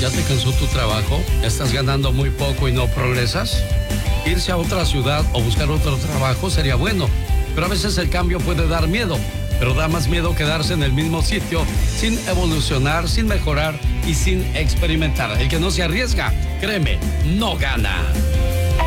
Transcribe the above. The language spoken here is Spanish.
¿Ya te cansó tu trabajo? ¿Estás ganando muy poco y no progresas? Irse a otra ciudad o buscar otro trabajo sería bueno, pero a veces el cambio puede dar miedo. Pero da más miedo quedarse en el mismo sitio sin evolucionar, sin mejorar y sin experimentar. El que no se arriesga, créeme, no gana.